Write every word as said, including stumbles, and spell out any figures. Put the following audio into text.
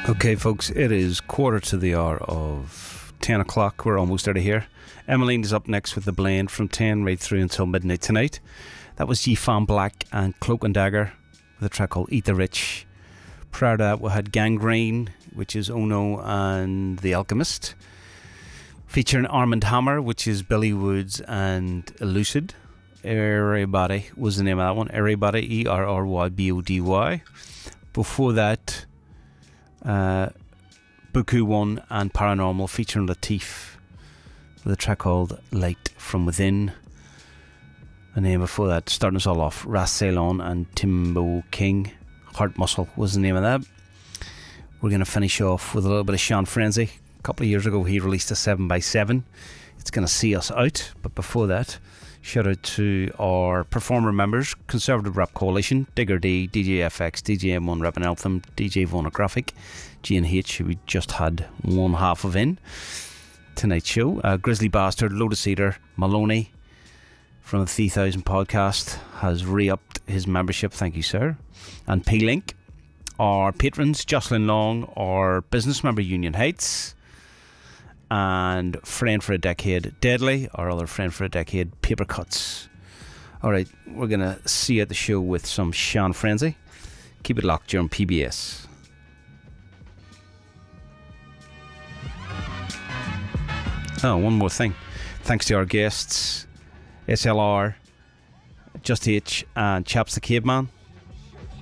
Okay, folks, it is quarter to the hour of ten o'clock. We're almost out of here. Emmeline is up next with The Blend from ten right through until midnight tonight. That was G Fan Black and Cloak and Dagger with a track called Eat the Rich. Prior to that, we had Gangrene, which is Ono and The Alchemist, featuring Armand Hammer, which is Billy Woods and Elucid. Everybody was the name of that one. Everybody, E R R Y B O D Y. Before that, Uh, Buku One and Paranormal featuring Latif with a track called Light From Within. The name before that, starting us all off, Ras Ceylon and Timbo King. Heart Muscle was the name of that. We're going to finish off with a little bit of Sean Frenzy. A couple of years ago he released a seven by seven. It's going to see us out, but before that, shout out to our performer members: Conservative Rap Coalition, Digger D, D J F X, D J M one Rap and Anthem, D J Vonographic, G and H, who we just had one half of in tonight's show, uh, Grizzly Bastard, Lotus Eater, Maloney from the three thousand podcast has re-upped his membership, thank you sir, and P-Link. Our patrons: Jocelyn Long, our business member Union Heights, and friend for a decade Deadly, our other friend for a decade Paper Cuts. Alright, we're gonna see you at the show with some Sean Frenzy. Keep it locked during P B S. Oh, one more thing. Thanks to our guests S L R, Just H and Chaps the Caveman.